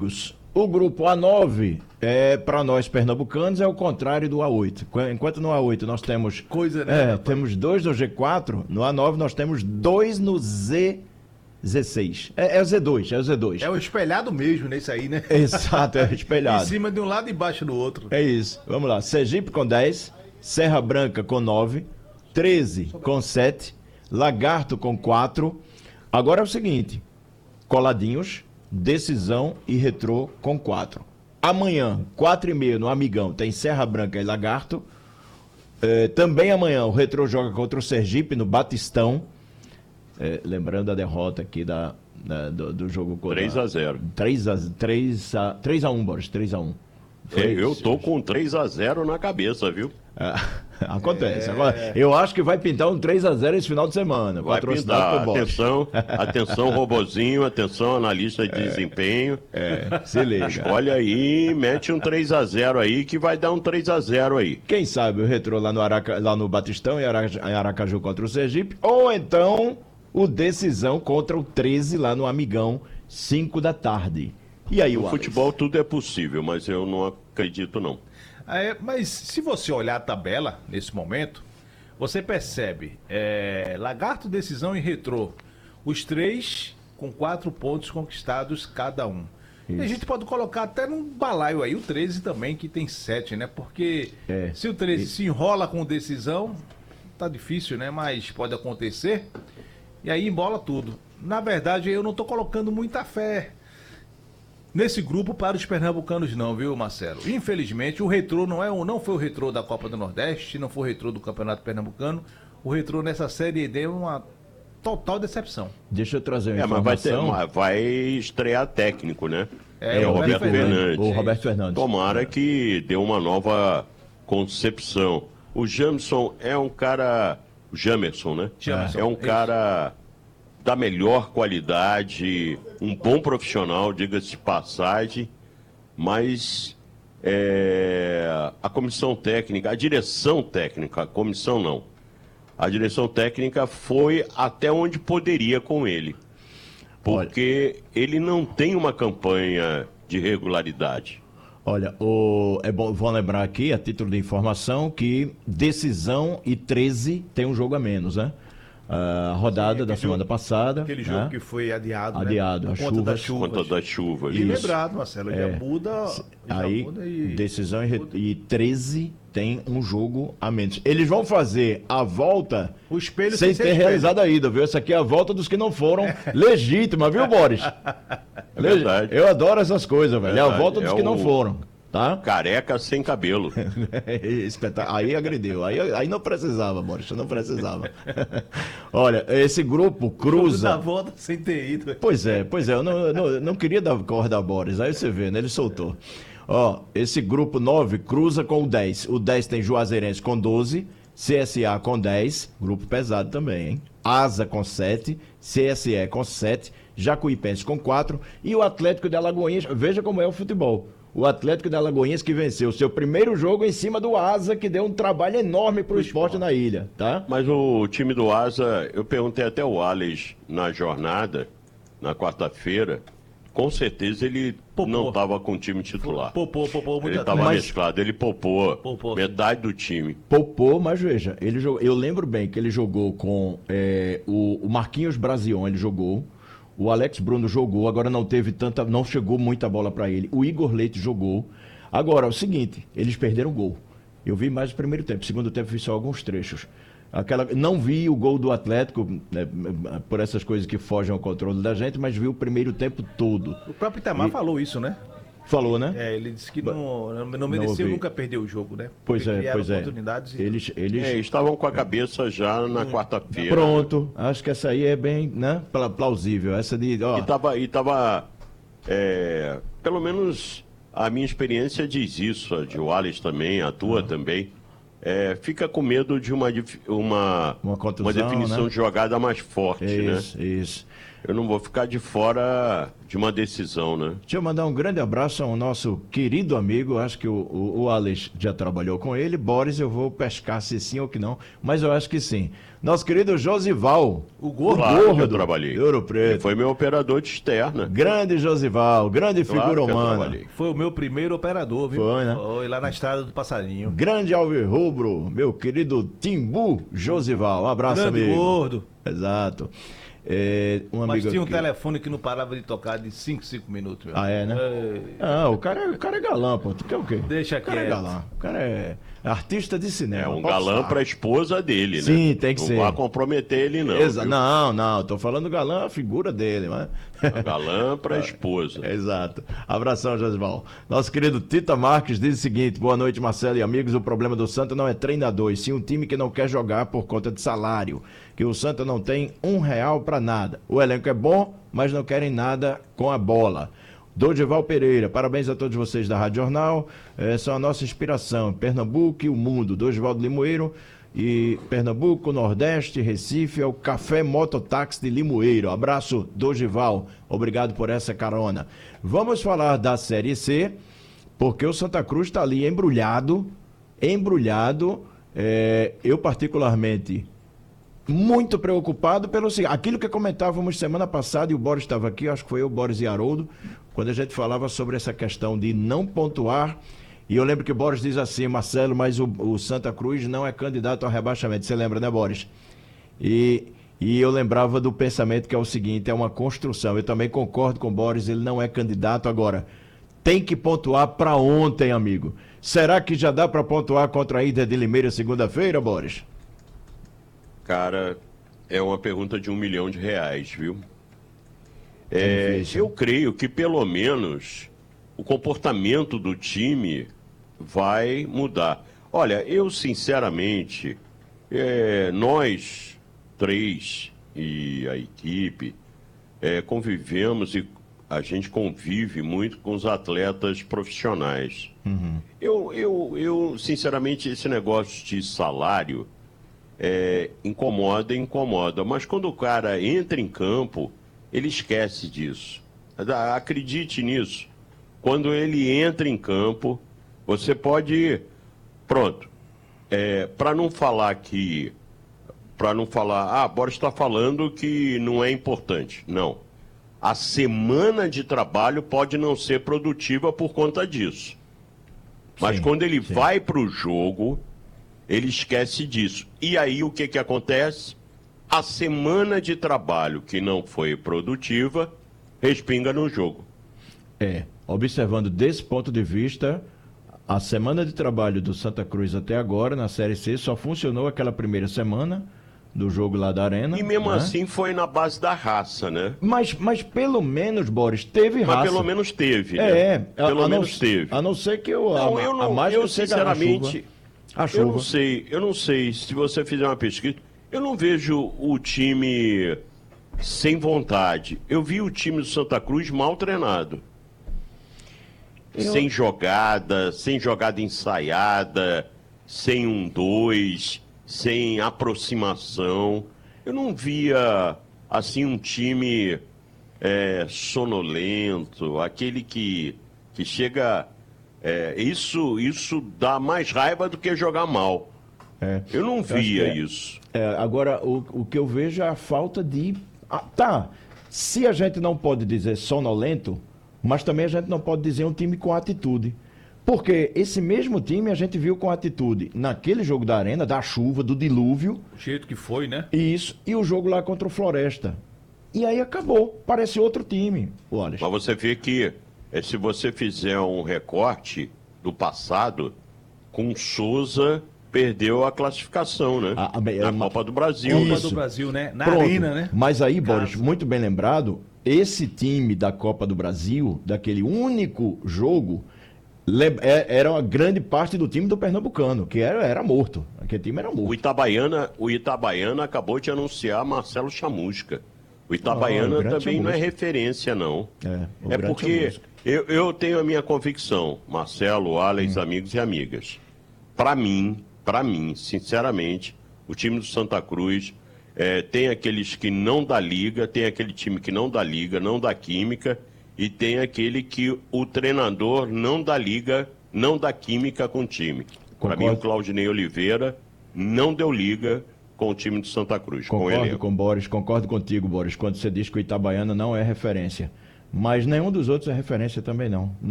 amigos, o grupo A9 para nós pernambucanos é o contrário do A8. Enquanto no A8 nós temos temos 2 no G4, no A9 nós temos 2 no Z6. É o Z2. É o espelhado mesmo nesse aí, né? Exato, é espelhado. Em cima de um lado e embaixo do outro. É isso. Vamos lá. Sergipe com 10, Serra Branca com 9, 13 com 7, Lagarto com 4. Agora é o seguinte, coladinhos, Decisão e Retrô com 4. Amanhã, 4h30 no Amigão, tem Serra Branca e Lagarto. Também amanhã o Retrô joga contra o Sergipe no Batistão. Lembrando a derrota aqui do jogo contra... 3-0. 3-1, Boris, 3-1. Eu tô com 3-0 na cabeça, viu? Acontece. Agora, eu acho que vai pintar um 3-0 esse final de semana. Vai pintar. Atenção, robozinho, atenção, analista de desempenho. Se liga. Escolhe aí, mete um 3-0 aí que vai dar um 3-0 aí. Quem sabe o Retrô lá no Batistão em Aracaju contra o Sergipe, ou então o Decisão contra o 13 lá no Amigão, 5 da tarde. E aí, no futebol tudo é possível, mas eu não acredito não. Mas se você olhar a tabela nesse momento, você percebe Lagarto, Decisão e Retrô, os 3 com 4 pontos conquistados cada um. Isso. E a gente pode colocar até num balaio aí o 13 também, que tem 7, né? Porque se o 13 se enrola com Decisão, tá difícil, né? Mas pode acontecer, e aí embola tudo. Na verdade, eu não tô colocando muita fé nesse grupo para os pernambucanos não, viu, Marcelo? Infelizmente, o Retrô não foi o Retrô da Copa do Nordeste, não foi o Retrô do Campeonato Pernambucano. O Retrô nessa Série D é uma total decepção. Deixa eu trazer uma informação. Mas vai estrear técnico, né? O Roberto Fernandes. O Roberto Fernandes. Tomara que dê uma nova concepção. O Jamerson é um cara... O Jamerson, né? É um cara da melhor qualidade, um bom profissional, diga-se de passagem, mas a comissão técnica, a direção técnica, a comissão não, a direção técnica foi até onde poderia com ele, porque ele não tem uma campanha de regularidade. Olha, vou lembrar aqui, a título de informação, que Decisão e 13 tem um jogo a menos, né? A rodada da semana passada. Aquele jogo que foi adiado, né? Por conta das chuvas. E lembrado, Marcelo, já muda. Aí, Decisão e 13 tem um jogo a menos. Eles vão fazer a volta o espelho sem ter realizado a ida, viu? Essa aqui é a volta dos que não foram legítima, viu, Boris? Verdade. Eu adoro essas coisas, velho. É a volta dos que não foram. Tá? Careca sem cabelo. Aí agrediu. Aí não precisava, Boris. Não precisava. Olha, esse grupo cruza. Da volta sem ter ido. Pois é. Eu não queria dar corda a Boris. Aí você vê, né? Ele soltou. Esse grupo 9 cruza com o 10. O 10 tem Juazeirense com 12, CSA com 10, grupo pesado também, hein? Asa com 7, CSE com 7, Jacuipense com 4 e o Atlético de Alagoinhas. Veja como é o futebol. O Atlético de Alagoinhas que venceu o seu primeiro jogo em cima do Asa, que deu um trabalho enorme pro esporte na ilha, tá? Mas o time do Asa, eu perguntei até o Alex na jornada, na quarta-feira, com certeza ele não estava com o time titular. Ele estava mesclado, ele poupou metade do time. Poupou, mas veja, eu lembro bem que ele jogou com o Marquinhos Brazion, ele jogou. O Alex Bruno jogou, agora não chegou muita bola para ele. O Igor Leite jogou. Agora, é o seguinte, eles perderam o gol. Eu vi mais o primeiro tempo, segundo tempo vi só alguns trechos. Não vi o gol do Atlético, né, por essas coisas que fogem ao controle da gente, mas vi o primeiro tempo todo. O próprio Itamar falou isso, né? Falou, né? Ele disse que não mereceu nunca perder o jogo, né? Pois é. Oportunidades eles estavam com a cabeça já na quarta-feira. Pronto, acho que essa aí é bem, né, plausível. Essa de, E tava pelo menos a minha experiência diz isso, a de Wallace também, a tua também. Fica com medo de uma contusão, definição, né, de jogada mais forte, isso, né? Isso. eu não vou ficar de fora de uma decisão, né? Deixa eu mandar um grande abraço ao nosso querido amigo, acho que o Alex já trabalhou com ele. Boris, eu vou pescar se sim ou que não, mas eu acho que sim. Nosso querido Josival, o gordo. Claro que eu trabalhei. Ouro Preto. Ele foi meu operador de externa. Grande Josival, grande figura humana. Foi o meu primeiro operador, viu? Foi, né? Foi lá na Estrada do Passarinho. Grande Alvirrubro, meu querido Timbu Josival. Um abraço, grande amigo. Gordo. Exato. Mas tinha um aqui. telefone que não parava de tocar de 5 minutos. Meu. Ah, é, né? O cara é galã, pô. Tu quer o quê? Deixa o cara quieto. é galã. O cara é artista de cinema. É um galã pra esposa dele, né? Sim, tem que não ser. Não vai comprometer ele, não. Não. Tô falando galã, a figura dele, mas... Galã pra esposa. Exato. Abração, Josival. Nosso querido Tita Marques diz o seguinte: boa noite, Marcelo e amigos. O problema do Santa não é treinador, e sim um time que não quer jogar por conta de salário. Que o Santa não tem R$1 pra nada. O elenco é bom, mas não querem nada com a bola. Dodival Pereira, parabéns a todos vocês da Rádio Jornal. São a nossa inspiração. Pernambuco e o mundo. Dodival Limoeiro. E Pernambuco, Nordeste, Recife, é o Café Mototáxi de Limoeiro. Abraço, Dodival. Obrigado por essa carona. Vamos falar da Série C, porque o Santa Cruz está ali embrulhado. Eu, particularmente, muito preocupado pelo seguinte: aquilo que comentávamos semana passada, e o Boris estava aqui, acho que foi eu, Boris e Haroldo, quando a gente falava sobre essa questão de não pontuar. E eu lembro que o Boris diz assim: Marcelo, mas o Santa Cruz não é candidato ao rebaixamento. Você lembra, né, Boris? E eu lembrava do pensamento que é o seguinte: é uma construção. Eu também concordo com o Boris, ele não é candidato. Agora, tem que pontuar para ontem, amigo. Será que já dá para pontuar contra a Inter de Limeira segunda-feira, Boris? Cara, é uma pergunta de R$1 milhão, viu? Eu creio que pelo menos o comportamento do time vai mudar. Olha, eu sinceramente, nós três e a equipe convivemos e a gente convive muito com os atletas profissionais. Uhum. Eu sinceramente, esse negócio de salário incomoda, mas quando o cara entra em campo, ele esquece disso. Acredite nisso. Quando ele entra em campo, você pode... Pronto. Para não falar, Boris está falando que não é importante. Não. A semana de trabalho pode não ser produtiva por conta disso. Mas quando ele vai para o jogo, ele esquece disso. E aí o que acontece? A semana de trabalho que não foi produtiva, respinga no jogo. Observando desse ponto de vista, a semana de trabalho do Santa Cruz até agora, na Série C, só funcionou aquela primeira semana do jogo lá da Arena. E mesmo né? assim foi na base da raça, né? Mas pelo menos, Boris, teve raça. Mas pelo menos teve, né? Pelo menos teve. A não ser que eu sinceramente, a chuva. Eu não sei, se você fizer uma pesquisa, eu não vejo o time sem vontade. Eu vi o time do Santa Cruz mal treinado. Sem jogada ensaiada, sem 1-2, sem aproximação. Eu não via, assim, um time sonolento, aquele que chega... Isso dá mais raiva do que jogar mal. Eu não via isso. Agora, o que eu vejo é a falta de... se a gente não pode dizer sonolento, mas também a gente não pode dizer um time com atitude. Porque esse mesmo time a gente viu com atitude naquele jogo da Arena, da chuva, do dilúvio. O jeito que foi, né? Isso. E o jogo lá contra o Floresta. E aí acabou. Parece outro time, Wallace. Mas você vê que, se você fizer um recorte do passado, com Souza perdeu a classificação, né? Na Copa do Brasil. Copa do Brasil, né? Na Pronto. Arena, né? Mas aí, Boris, muito bem lembrado, esse time da Copa do Brasil, daquele único jogo, era uma grande parte do time do Pernambucano, que era morto. Aquele time era morto. O Itabaiana acabou de anunciar Marcelo Chamusca. O Itabaiana também Chamusca. não é referência, não. É porque eu tenho a minha convicção, Marcelo, Alex, amigos e amigas. Para mim, sinceramente, o time do Santa Cruz Tem aqueles que não dá liga, tem aquele time que não dá liga, não dá química, e tem aquele que o treinador não dá liga, não dá química com o time. Para mim, o Claudinei Oliveira não deu liga com o time de Santa Cruz. Concordo com o Boris, concordo contigo, Boris, quando você diz que o Itabaiana não é referência. Mas nenhum dos outros é referência também não.